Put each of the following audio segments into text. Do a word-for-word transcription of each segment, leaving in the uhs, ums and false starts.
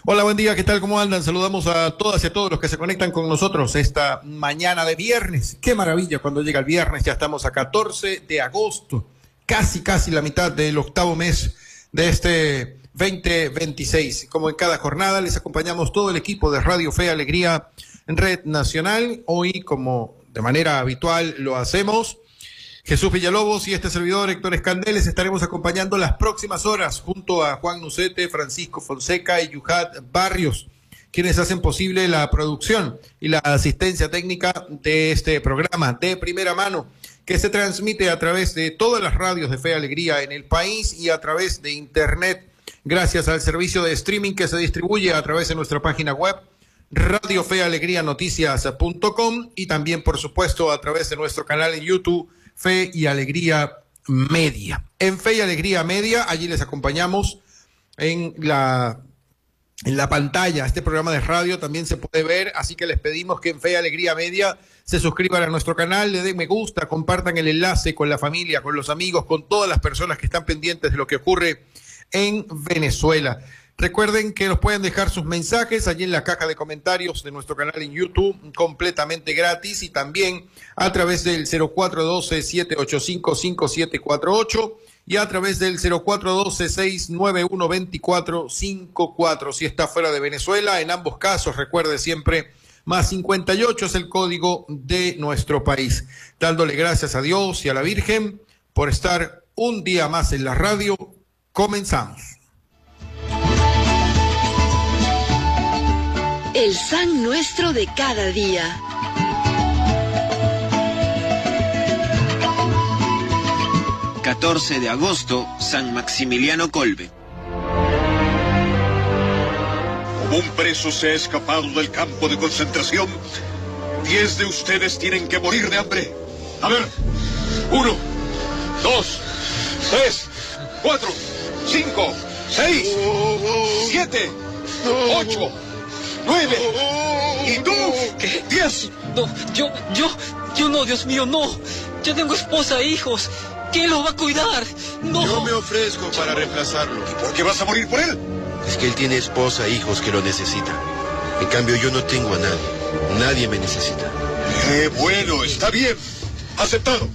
Hola, buen día, ¿qué tal? ¿Cómo andan? Saludamos a todas y a todos los que se conectan con nosotros esta mañana de viernes. Qué maravilla cuando llega el viernes, ya estamos a catorce de agosto, casi, casi la mitad del octavo mes de este veinte veintiséis. Como en cada jornada, les acompañamos todo el equipo de Radio Fe y Alegría en Red Nacional. Hoy, como de manera habitual lo hacemos, Jesús Villalobos y este servidor Héctor Escandeles estaremos acompañando las próximas horas junto a Juan Nucete, Francisco Fonseca y Yuhat Barrios, quienes hacen posible la producción y la asistencia técnica de este programa de primera mano, que se transmite a través de todas las radios de Fe y Alegría en el país y a través de internet, gracias al servicio de streaming que se distribuye a través de nuestra página web radio fe alegría noticias punto com y también, por supuesto, a través de nuestro canal en YouTube Fe y Alegría Media. En Fe y Alegría Media, allí les acompañamos en la, en la pantalla. Este programa de radio también se puede ver, así que les pedimos que en Fe y Alegría Media se suscriban a nuestro canal, le den me gusta, compartan el enlace con la familia, con los amigos, con todas las personas que están pendientes de lo que ocurre en Venezuela. Recuerden que nos pueden dejar sus mensajes allí en la caja de comentarios de nuestro canal en YouTube, completamente gratis, y también a través del cero cuatro uno dos, siete ocho cinco, cinco siete cuatro ocho y a través del cero cuatro uno dos, seis nueve uno, dos cuatro cinco cuatro. Si está fuera de Venezuela, en ambos casos, recuerde siempre, más cincuenta y ocho es el código de nuestro país. Dándole gracias a Dios y a la Virgen por estar un día más en la radio. Comenzamos. El San Nuestro de cada día. catorce de agosto, San Maximiliano Kolbe. Como un preso se ha escapado del campo de concentración, diez de ustedes tienen que morir de hambre. A ver, uno, dos, tres, cuatro, cinco, seis, siete, ocho, nueve, y tú, ¿qué? diez. No, yo, yo, yo no, Dios mío, no. Yo tengo esposa e hijos. ¿Quién los va a cuidar? No. Yo me ofrezco para reemplazarlo. ¿Y por qué vas a morir por él? Es que él tiene esposa e hijos que lo necesitan. En cambio, yo no tengo a nadie. Nadie me necesita. Eh, bueno, está bien. Aceptado.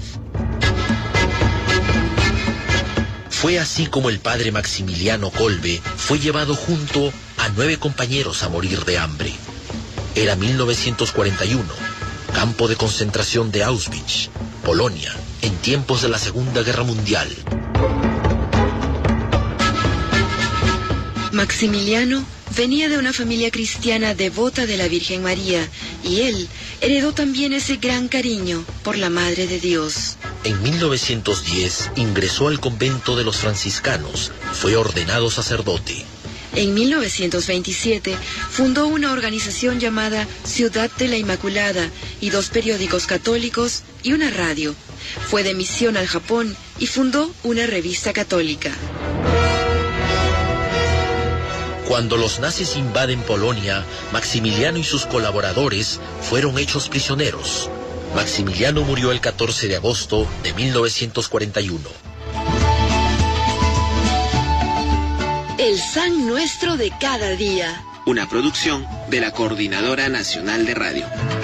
Fue así como el padre Maximiliano Kolbe fue llevado junto a nueve compañeros a morir de hambre. Era mil novecientos cuarenta y uno, campo de concentración de Auschwitz, Polonia, en tiempos de la Segunda Guerra Mundial. Maximiliano venía de una familia cristiana devota de la Virgen María y él heredó también ese gran cariño por la Madre de Dios. En mil novecientos diez ingresó al convento de los franciscanos, fue ordenado sacerdote. En mil novecientos veintisiete fundó una organización llamada Ciudad de la Inmaculada y dos periódicos católicos y una radio. Fue de misión al Japón y fundó una revista católica. Cuando los nazis invaden Polonia, Maximiliano y sus colaboradores fueron hechos prisioneros. Maximiliano murió el catorce de agosto de mil novecientos cuarenta y uno. El San Nuestro de cada día. Una producción de la Coordinadora Nacional de Radio.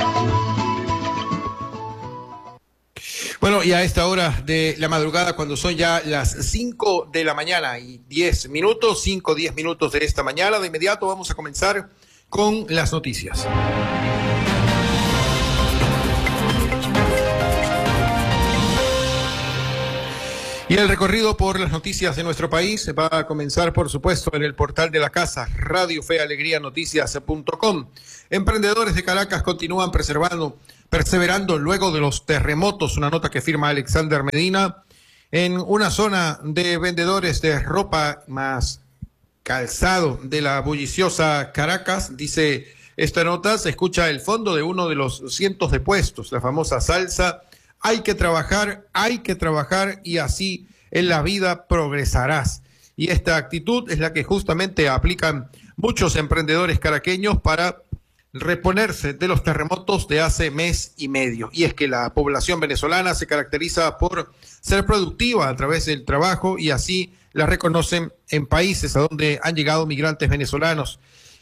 Bueno, y a esta hora de la madrugada, cuando son ya las cinco de la mañana y diez minutos, cinco, diez minutos de esta mañana, de inmediato vamos a comenzar con las noticias. Y el recorrido por las noticias de nuestro país va a comenzar, por supuesto, en el portal de la casa, radio fe alegría noticias punto com. Emprendedores de Caracas continúan preservando, perseverando luego de los terremotos, una nota que firma Alexander Medina, en una zona de vendedores de ropa más calzado de la bulliciosa Caracas. Dice esta nota, se escucha el fondo de uno de los cientos de puestos, la famosa salsa: hay que trabajar, hay que trabajar y así en la vida progresarás. Y esta actitud es la que justamente aplican muchos emprendedores caraqueños para reponerse de los terremotos de hace mes y medio. Y es que la población venezolana se caracteriza por ser productiva a través del trabajo y así la reconocen en países a donde han llegado migrantes venezolanos.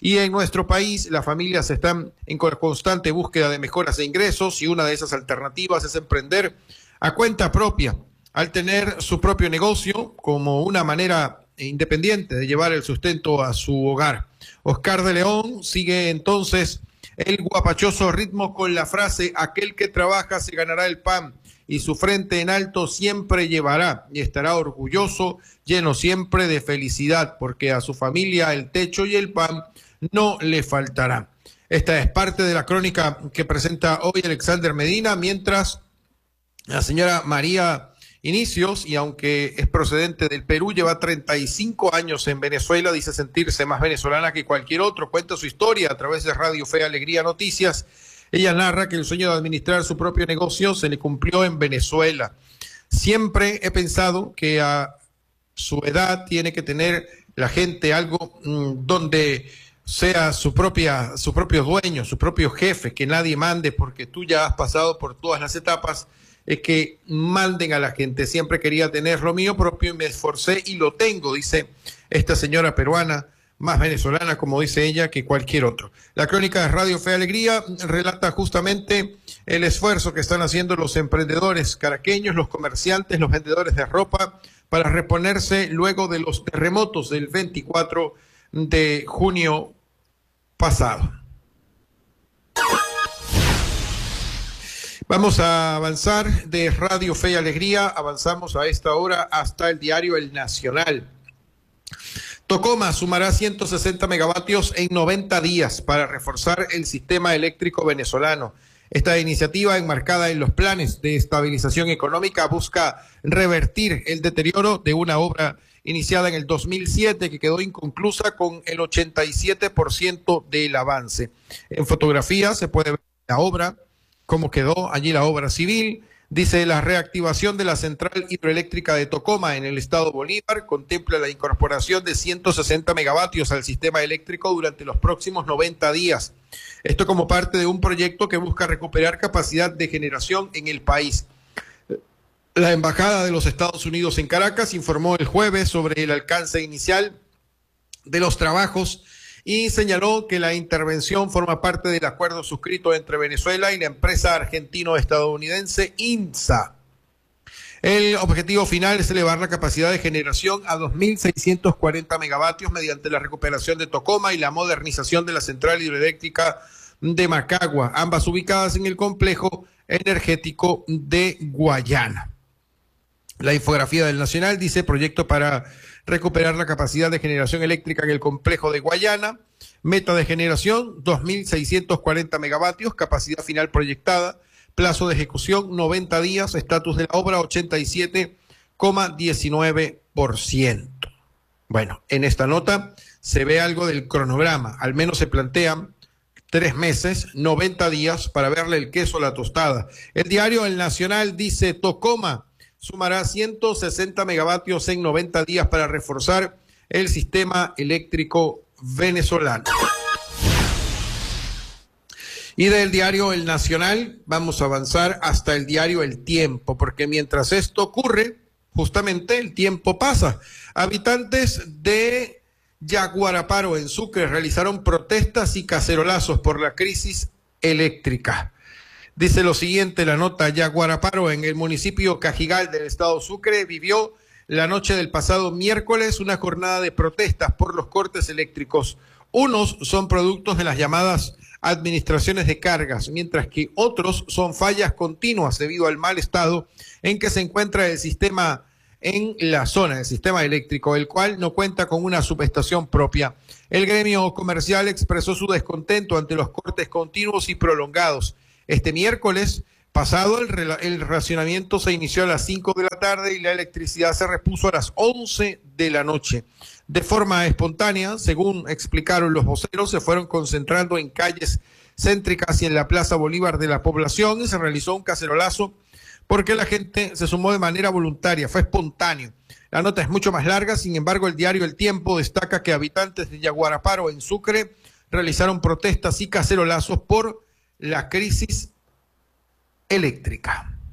Y en nuestro país las familias están en constante búsqueda de mejoras de ingresos y una de esas alternativas es emprender a cuenta propia, al tener su propio negocio como una manera independiente de llevar el sustento a su hogar. Oscar de León sigue entonces el guapachoso ritmo con la frase: aquel que trabaja se ganará el pan y su frente en alto siempre llevará y estará orgulloso, lleno siempre de felicidad, porque a su familia el techo y el pan no le faltará. Esta es parte de la crónica que presenta hoy Alexander Medina, mientras la señora María Inicios, y aunque es procedente del Perú, lleva treinta y cinco años en Venezuela, dice sentirse más venezolana que cualquier otro, cuenta su historia a través de Radio Fe Alegría Noticias. Ella narra que el sueño de administrar su propio negocio se le cumplió en Venezuela. Siempre he pensado que a su edad tiene que tener la gente algo mmm, donde sea su propia, su propio dueño, su propio jefe, que nadie mande, porque tú ya has pasado por todas las etapas, es que manden a la gente. Siempre quería tener lo mío propio y me esforcé y lo tengo, dice esta señora peruana, más venezolana, como dice ella, que cualquier otro. La crónica de Radio Fe Alegría relata justamente el esfuerzo que están haciendo los emprendedores caraqueños, los comerciantes, los vendedores de ropa, para reponerse luego de los terremotos del veinticuatro de junio pasado. Vamos a avanzar de Radio Fe y Alegría, avanzamos a esta hora hasta el diario El Nacional. Tocoma sumará ciento sesenta megavatios en noventa días para reforzar el sistema eléctrico venezolano. Esta iniciativa, enmarcada en los planes de estabilización económica, busca revertir el deterioro de una obra iniciada en el dos mil siete que quedó inconclusa con el ochenta y siete por ciento del avance. En fotografía se puede ver la obra, cómo quedó allí la obra civil. Dice: la reactivación de la central hidroeléctrica de Tocoma en el estado Bolívar contempla la incorporación de ciento sesenta megavatios al sistema eléctrico durante los próximos noventa días. Esto como parte de un proyecto que busca recuperar capacidad de generación en el país. La Embajada de los Estados Unidos en Caracas informó el jueves sobre el alcance inicial de los trabajos y señaló que la intervención forma parte del acuerdo suscrito entre Venezuela y la empresa argentino-estadounidense INSA. El objetivo final es elevar la capacidad de generación a dos mil seiscientos cuarenta megavatios mediante la recuperación de Tocoma y la modernización de la central hidroeléctrica de Macagua, ambas ubicadas en el complejo energético de Guayana. La infografía del Nacional dice: proyecto para recuperar la capacidad de generación eléctrica en el complejo de Guayana, meta de generación dos mil seiscientos cuarenta megavatios, capacidad final proyectada, plazo de ejecución noventa días, estatus de la obra ochenta y siete coma diecinueve por ciento. Bueno, en esta nota se ve algo del cronograma, al menos se plantean tres meses, noventa días para verle el queso a la tostada. El diario El Nacional dice: Tocoma sumará ciento sesenta megavatios en noventa días para reforzar el sistema eléctrico venezolano. Y del diario El Nacional vamos a avanzar hasta el diario El Tiempo, porque mientras esto ocurre, justamente el tiempo pasa. Habitantes de Yaguaraparo, en Sucre, realizaron protestas y cacerolazos por la crisis eléctrica. Dice lo siguiente la nota: Yaguaraparo, en el municipio Cajigal del estado Sucre, vivió la noche del pasado miércoles una jornada de protestas por los cortes eléctricos. Unos son productos de las llamadas administraciones de cargas, mientras que otros son fallas continuas debido al mal estado en que se encuentra el sistema en la zona, el sistema eléctrico, el cual no cuenta con una subestación propia. El gremio comercial expresó su descontento ante los cortes continuos y prolongados. Este miércoles pasado el, el racionamiento se inició a las cinco de la tarde y la electricidad se repuso a las once de la noche. De forma espontánea, según explicaron los voceros, se fueron concentrando en calles céntricas y en la Plaza Bolívar de la población y se realizó un cacerolazo porque la gente se sumó de manera voluntaria, fue espontáneo. La nota es mucho más larga, sin embargo el diario El Tiempo destaca que habitantes de Yaguaraparo, en Sucre, realizaron protestas y cacerolazos por la crisis eléctrica.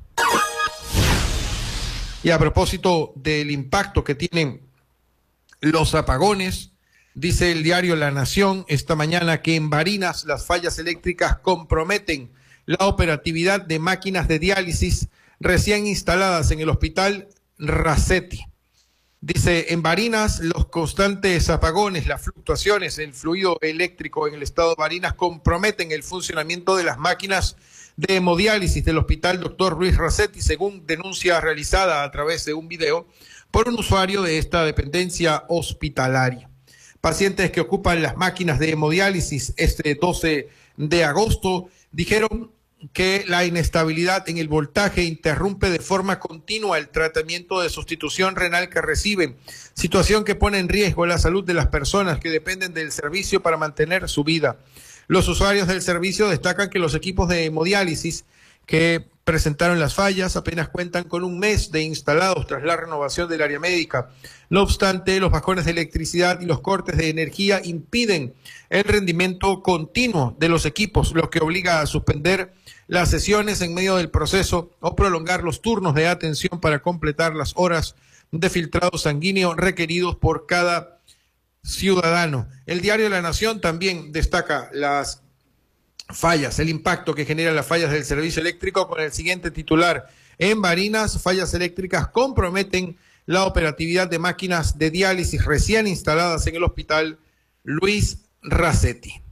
Y a propósito del impacto que tienen los apagones, Dice el diario La Nación esta mañana que en Barinas las fallas eléctricas comprometen la operatividad de máquinas de diálisis recién instaladas en el hospital Rasetti. Dice, en Barinas los constantes apagones, las fluctuaciones, el fluido eléctrico en el estado de Barinas comprometen el funcionamiento de las máquinas de hemodiálisis del hospital doctor Luis Rasetti, según denuncia realizada a través de un video por un usuario de esta dependencia hospitalaria. Pacientes que ocupan las máquinas de hemodiálisis este doce de agosto dijeron que la inestabilidad en el voltaje interrumpe de forma continua el tratamiento de sustitución renal que reciben, situación que pone en riesgo la salud de las personas que dependen del servicio para mantener su vida. Los usuarios del servicio destacan que los equipos de hemodiálisis que presentaron las fallas apenas cuentan con un mes de instalados tras la renovación del área médica. No obstante, los bajones de electricidad y los cortes de energía impiden el rendimiento continuo de los equipos, lo que obliga a suspender las sesiones en medio del proceso o prolongar los turnos de atención para completar las horas de filtrado sanguíneo requeridos por cada ciudadano. El diario La Nación también destaca las fallas, el impacto que generan las fallas del servicio eléctrico con el siguiente titular. En Barinas, fallas eléctricas comprometen la operatividad de máquinas de diálisis recién instaladas en el hospital Luis Rasetti.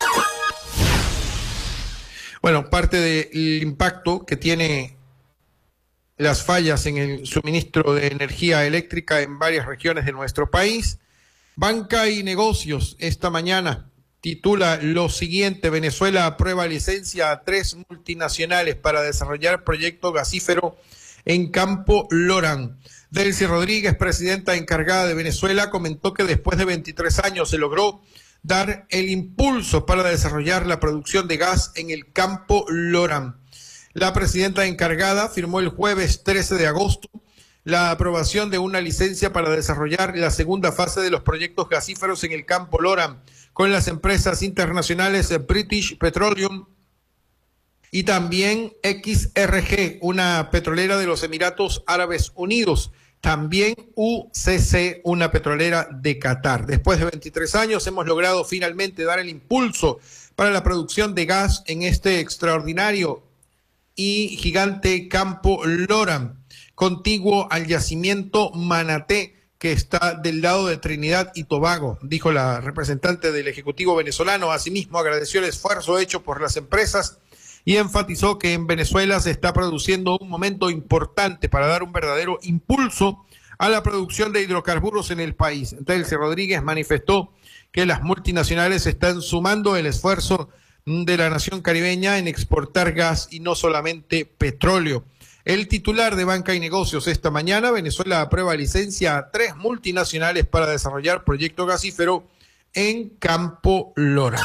Bueno, parte del impacto que tiene las fallas en el suministro de energía eléctrica en varias regiones de nuestro país. Banca y Negocios esta mañana titula lo siguiente: Venezuela aprueba licencia a tres multinacionales para desarrollar proyecto gasífero en Campo Lorán. Delcy Rodríguez, presidenta encargada de Venezuela, comentó que después de veintitrés años se logró dar el impulso para desarrollar la producción de gas en el Campo Lorán. La presidenta encargada firmó el jueves trece de agosto la aprobación de una licencia para desarrollar la segunda fase de los proyectos gasíferos en el Campo Lorán con las empresas internacionales British Petroleum y también X R G, una petrolera de los Emiratos Árabes Unidos, también U C C, una petrolera de Qatar. Después de veintitrés años hemos logrado finalmente dar el impulso para la producción de gas en este extraordinario y gigante Campo Lorán, contiguo al yacimiento Manaté, que está del lado de Trinidad y Tobago, dijo la representante del Ejecutivo venezolano. Asimismo, agradeció el esfuerzo hecho por las empresas y enfatizó que en Venezuela se está produciendo un momento importante para dar un verdadero impulso a la producción de hidrocarburos en el país. Delcy Rodríguez manifestó que las multinacionales están sumando el esfuerzo de la nación caribeña en exportar gas y no solamente petróleo. El titular de Banca y Negocios esta mañana: Venezuela aprueba licencia a tres multinacionales para desarrollar proyecto gasífero en Campo Lorán.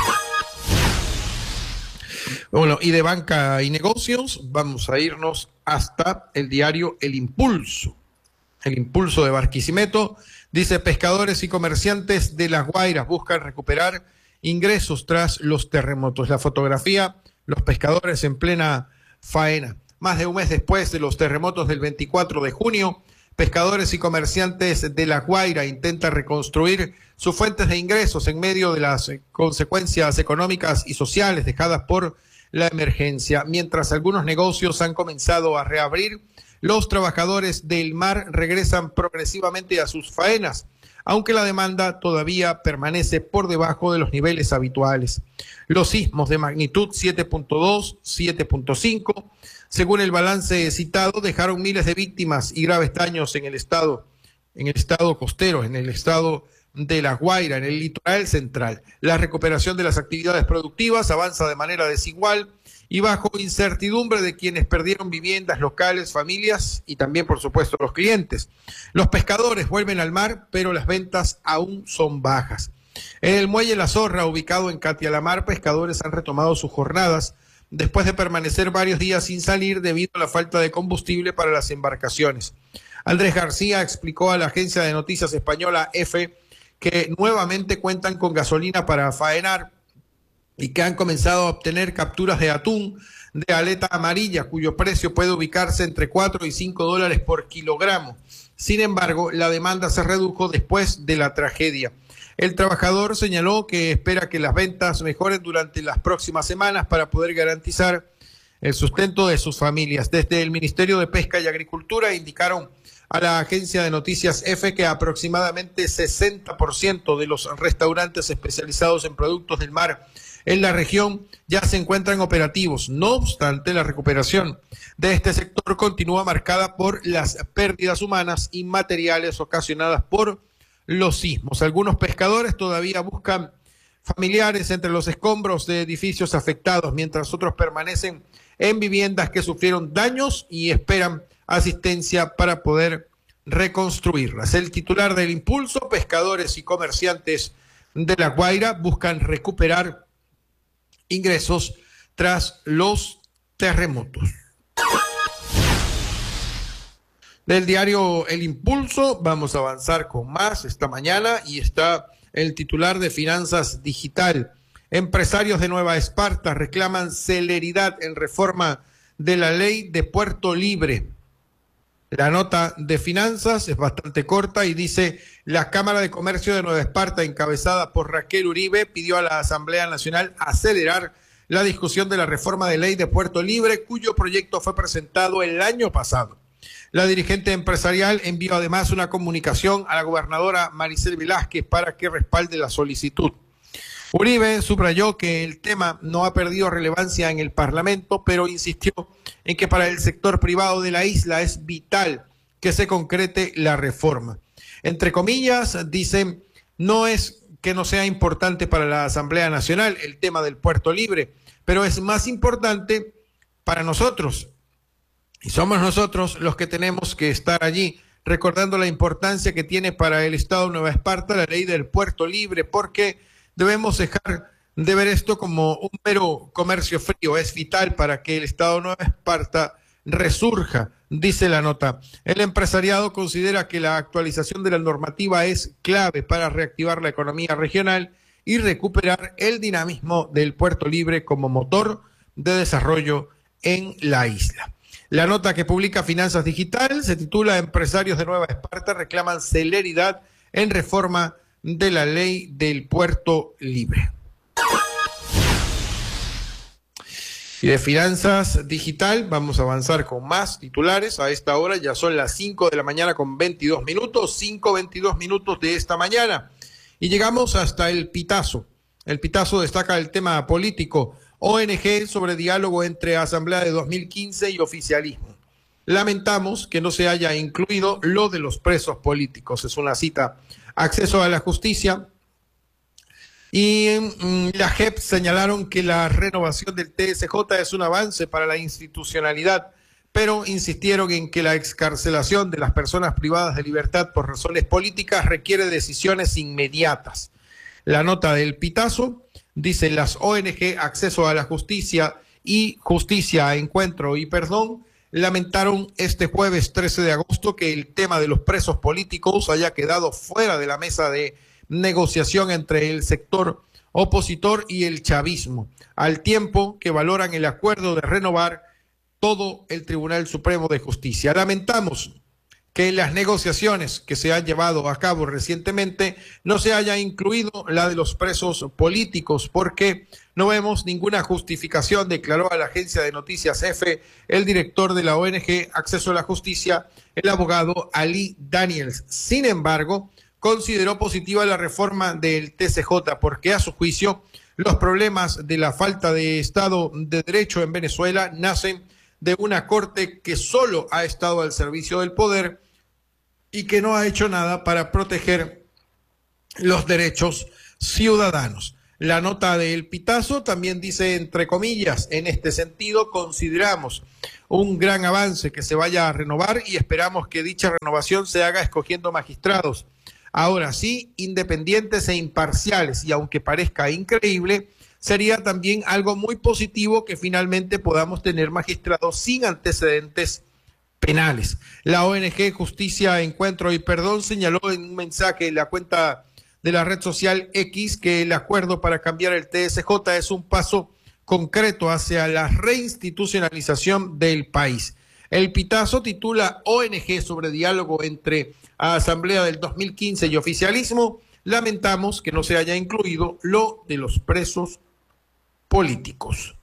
Bueno, y de Banca y Negocios vamos a irnos hasta el diario El Impulso. El Impulso de Barquisimeto dice: pescadores y comerciantes de Las Guairas buscan recuperar ingresos tras los terremotos. La fotografía, los pescadores en plena faena. Más de un mes después de los terremotos del veinticuatro de junio, pescadores y comerciantes de La Guaira intentan reconstruir sus fuentes de ingresos en medio de las consecuencias económicas y sociales dejadas por la emergencia. Mientras algunos negocios han comenzado a reabrir, los trabajadores del mar regresan progresivamente a sus faenas, aunque la demanda todavía permanece por debajo de los niveles habituales. Los sismos de magnitud siete punto dos, siete punto cinco, según el balance citado, dejaron miles de víctimas y graves daños en el estado, en el estado costero, en el estado de La Guaira, en el litoral central. La recuperación de las actividades productivas avanza de manera desigual y bajo incertidumbre de quienes perdieron viviendas, locales, familias y también, por supuesto, los clientes. Los pescadores vuelven al mar, pero las ventas aún son bajas. En el muelle La Zorra, ubicado en Catialamar, pescadores han retomado sus jornadas después de permanecer varios días sin salir debido a la falta de combustible para las embarcaciones. Andrés García explicó a la agencia de noticias española EFE que nuevamente cuentan con gasolina para faenar y que han comenzado a obtener capturas de atún de aleta amarilla, cuyo precio puede ubicarse entre cuatro y cinco dólares por kilogramo. Sin embargo, la demanda se redujo después de la tragedia. El trabajador señaló que espera que las ventas mejoren durante las próximas semanas para poder garantizar el sustento de sus familias. Desde el Ministerio de Pesca y Agricultura indicaron a la agencia de noticias EFE que aproximadamente sesenta por ciento de los restaurantes especializados en productos del mar en la región ya se encuentran operativos. No obstante, la recuperación de este sector continúa marcada por las pérdidas humanas y materiales ocasionadas por los sismos. Algunos pescadores todavía buscan familiares entre los escombros de edificios afectados, mientras otros permanecen en viviendas que sufrieron daños y esperan asistencia para poder reconstruirlas. El titular del Impulso, pescadores y comerciantes de La Guaira buscan recuperar ingresos tras los terremotos. Del diario El Impulso vamos a avanzar con más esta mañana y está el titular de Finanzas Digital. Empresarios de Nueva Esparta reclaman celeridad en reforma de la ley de Puerto Libre. La nota de finanzas es bastante corta y dice: la Cámara de Comercio de Nueva Esparta, encabezada por Raquel Uribe, pidió a la Asamblea Nacional acelerar la discusión de la reforma de ley de Puerto Libre, cuyo proyecto fue presentado el año pasado. La dirigente empresarial envió además una comunicación a la gobernadora Maricel Velázquez para que respalde la solicitud. Uribe subrayó que el tema no ha perdido relevancia en el Parlamento, pero insistió en que para el sector privado de la isla es vital que se concrete la reforma. Entre comillas, dicen, no es que no sea importante para la Asamblea Nacional el tema del Puerto Libre, pero es más importante para nosotros. Y somos nosotros los que tenemos que estar allí, recordando la importancia que tiene para el Estado de Nueva Esparta la ley del Puerto Libre, porque debemos dejar de ver esto como un mero comercio frío. Es vital para que el Estado de Nueva Esparta resurja, dice la nota. El empresariado considera que la actualización de la normativa es clave para reactivar la economía regional y recuperar el dinamismo del Puerto Libre como motor de desarrollo en la isla. La nota que publica Finanzas Digital se titula: Empresarios de Nueva Esparta reclaman celeridad en reforma de la ley del Puerto Libre. Y de Finanzas Digital vamos a avanzar con más titulares. A esta hora ya son las cinco de la mañana con veintidós minutos, cinco veintidós minutos de esta mañana. Y llegamos hasta el Pitazo. El Pitazo destaca el tema político. O N G sobre diálogo entre Asamblea de dos mil quince y oficialismo. Lamentamos que no se haya incluido lo de los presos políticos. Es una cita. Acceso a la justicia. Y mmm, la J E P señalaron que la renovación del T S J es un avance para la institucionalidad, pero insistieron en que la excarcelación de las personas privadas de libertad por razones políticas requiere decisiones inmediatas. La nota del Pitazo dice: las O N G Acceso a la Justicia y Justicia, Encuentro y Perdón lamentaron este jueves trece de agosto que el tema de los presos políticos haya quedado fuera de la mesa de negociación entre el sector opositor y el chavismo, al tiempo que valoran el acuerdo de renovar todo el Tribunal Supremo de Justicia. Lamentamos que en las negociaciones que se han llevado a cabo recientemente no se haya incluido la de los presos políticos, porque no vemos ninguna justificación, declaró a la agencia de noticias EFE el director de la O N G Acceso a la Justicia, el abogado Ali Daniels. Sin embargo, consideró positiva la reforma del T C J porque, a su juicio, los problemas de la falta de Estado de Derecho en Venezuela nacen de una corte que solo ha estado al servicio del poder y que no ha hecho nada para proteger los derechos ciudadanos. La nota del Pitazo también dice, entre comillas, en este sentido consideramos un gran avance que se vaya a renovar y esperamos que dicha renovación se haga escogiendo magistrados, ahora sí, independientes e imparciales, y aunque parezca increíble, sería también algo muy positivo que finalmente podamos tener magistrados sin antecedentes penales. La O N G Justicia, Encuentro y Perdón señaló en un mensaje en la cuenta de la red social X que el acuerdo para cambiar el T S J es un paso concreto hacia la reinstitucionalización del país. El Pitazo titula O N G sobre diálogo entre Asamblea del dos mil quince y oficialismo, Lamentamos que no se haya incluido lo de los presos políticos.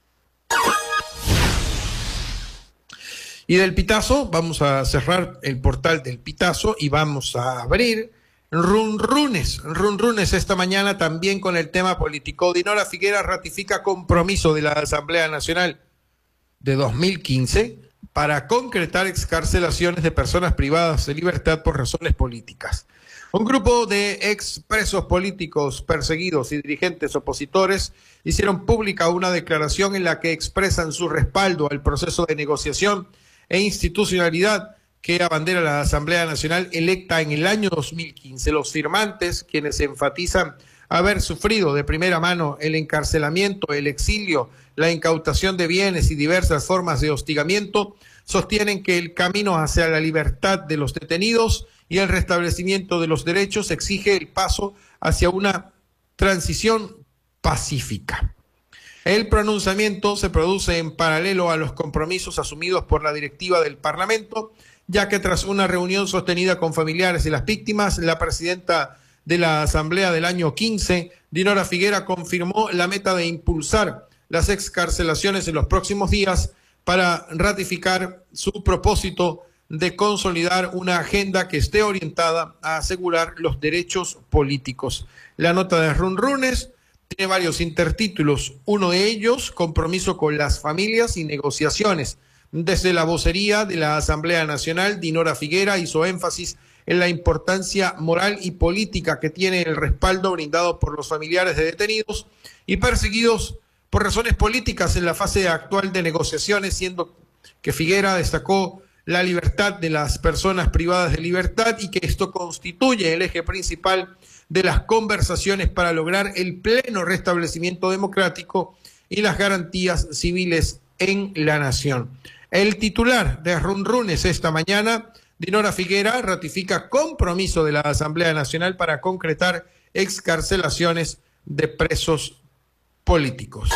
Y del Pitazo, vamos a cerrar el portal del Pitazo y vamos a abrir Runrunes. Runrunes esta mañana también con el tema político. Dinora Figuera ratifica compromiso de la Asamblea Nacional de dos mil quince para concretar excarcelaciones de personas privadas de libertad por razones políticas. Un grupo de expresos políticos perseguidos y dirigentes opositores hicieron pública una declaración en la que expresan su respaldo al proceso de negociación e institucionalidad que abandera la Asamblea Nacional electa en el año dos mil quince. Los firmantes, quienes enfatizan haber sufrido de primera mano el encarcelamiento, el exilio, la incautación de bienes y diversas formas de hostigamiento, sostienen que el camino hacia la libertad de los detenidos y el restablecimiento de los derechos exige el paso hacia una transición pacífica. El pronunciamiento se produce en paralelo a los compromisos asumidos por la directiva del Parlamento, ya que tras una reunión sostenida con familiares de las víctimas, la presidenta de la Asamblea del año quince, Dinora Figuera, confirmó la meta de impulsar las excarcelaciones en los próximos días para ratificar su propósito de consolidar una agenda que esté orientada a asegurar los derechos políticos. La nota de Runrunes tiene varios intertítulos, uno de ellos, compromiso con las familias y negociaciones. Desde la vocería de la Asamblea Nacional, Dinora Figuera hizo énfasis en la importancia moral y política que tiene el respaldo brindado por los familiares de detenidos y perseguidos por razones políticas en la fase actual de negociaciones, siendo que Figuera destacó la libertad de las personas privadas de libertad y que esto constituye el eje principal de las conversaciones para lograr el pleno restablecimiento democrático y las garantías civiles en la nación. El titular de Runrunes esta mañana, Dinora Figuera, ratifica compromiso de la Asamblea Nacional para concretar excarcelaciones de presos políticos.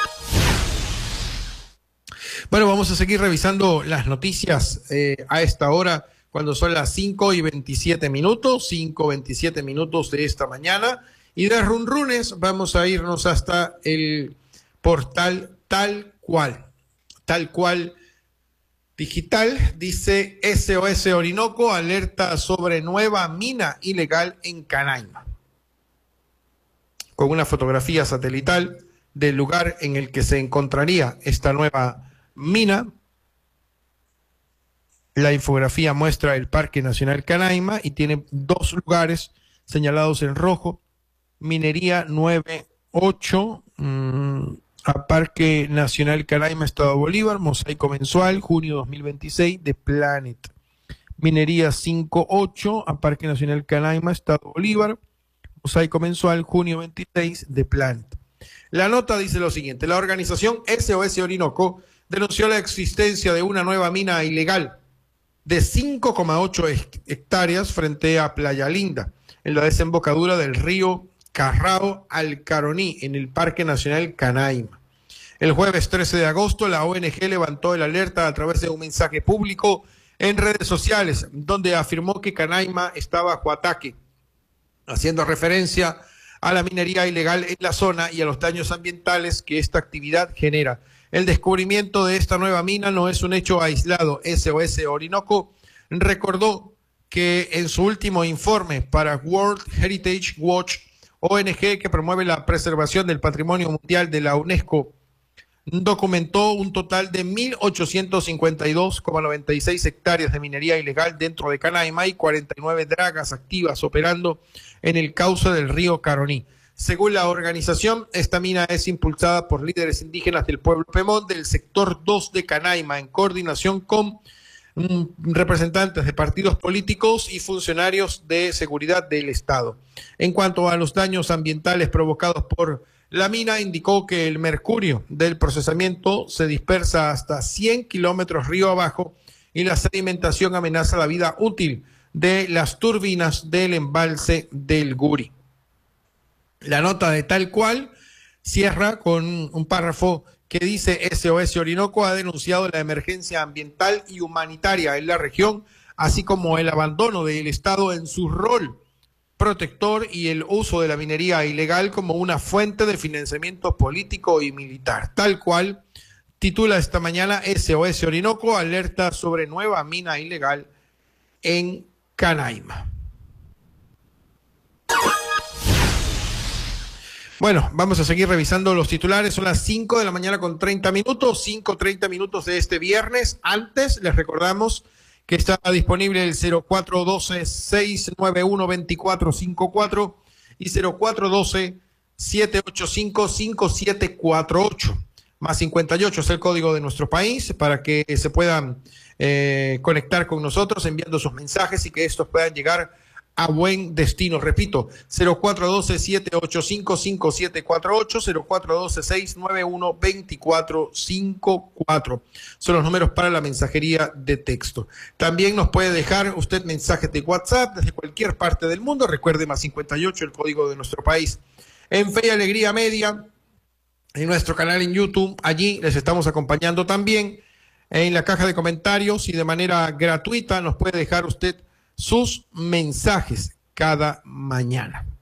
Bueno, vamos a seguir revisando las noticias eh, a esta hora, cuando son las cinco y veintisiete minutos, cinco veintisiete minutos de esta mañana. Y de Runrunes vamos a irnos hasta el portal Tal Cual. Tal Cual Digital dice: S O S Orinoco alerta sobre nueva mina ilegal en Canaima. Con una fotografía satelital del lugar en el que se encontraría esta nueva mina. La infografía muestra el Parque Nacional Canaima y tiene dos lugares señalados en rojo. Minería nueve ocho mmm, a Parque Nacional Canaima, Estado Bolívar, mosaico mensual, junio dos mil veintiséis, de Planet. Minería cinco ocho a Parque Nacional Canaima, Estado Bolívar, mosaico mensual, junio veintiséis, de Planet. La nota dice lo siguiente: la organización S O S Orinoco denunció la existencia de una nueva mina ilegal de cinco coma ocho hectáreas frente a Playa Linda, en la desembocadura del río Carrao al Caroní, en el Parque Nacional Canaima. El jueves trece de agosto, la O N G levantó el alerta a través de un mensaje público en redes sociales, donde afirmó que Canaima está bajo ataque, haciendo referencia a la minería ilegal en la zona y a los daños ambientales que esta actividad genera. El descubrimiento de esta nueva mina no es un hecho aislado. S O S Orinoco recordó que en su último informe para World Heritage Watch, O N G que promueve la preservación del patrimonio mundial de la UNESCO, documentó un total de mil ochocientos cincuenta y dos coma noventa y seis hectáreas de minería ilegal dentro de Canaima y cuarenta y nueve dragas activas operando en el cauce del río Caroní. Según la organización, esta mina es impulsada por líderes indígenas del pueblo Pemón del sector dos de Canaima, en coordinación con mm, representantes de partidos políticos y funcionarios de seguridad del Estado. En cuanto a los daños ambientales provocados por la mina, indicó que el mercurio del procesamiento se dispersa hasta cien kilómetros río abajo y la sedimentación amenaza la vida útil de las turbinas del embalse del Guri. La nota de Tal Cual cierra con un párrafo que dice: S O S Orinoco ha denunciado la emergencia ambiental y humanitaria en la región, así como el abandono del Estado en su rol protector y el uso de la minería ilegal como una fuente de financiamiento político y militar. Tal cual titula esta mañana S O S Orinoco, alerta sobre nueva mina ilegal en Canaima. Bueno, vamos a seguir revisando los titulares. Son las cinco de la mañana con treinta minutos, cinco treinta minutos de este viernes. Antes les recordamos que está disponible el cero cuatro uno dos, seis nueve uno, dos cuatro cinco cuatro y cero cuatro uno dos, siete ocho cinco, cinco siete cuatro ocho. Más cincuenta y ocho es el código de nuestro país para que se puedan eh, conectar con nosotros enviando sus mensajes y que estos puedan llegar a buen destino. Repito, cero cuatro uno dos, siete ocho cinco, cinco siete cuatro ocho, cero cuatro uno dos, seis nueve uno, dos cuatro cinco cuatro. Son los números para la mensajería de texto. También nos puede dejar usted mensajes de WhatsApp desde cualquier parte del mundo. Recuerde, más cincuenta y ocho, el código de nuestro país. En Fe y Alegría Media, en nuestro canal en YouTube, allí les estamos acompañando también. En la caja de comentarios y de manera gratuita nos puede dejar usted sus mensajes cada mañana.